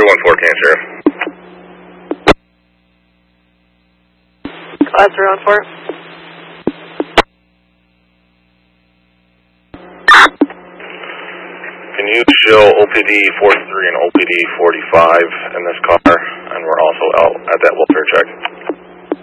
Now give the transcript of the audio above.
314, can you share? Class 314. Can you show OPD 43 and OPD 45 in this car? And we're also out at that welfare check.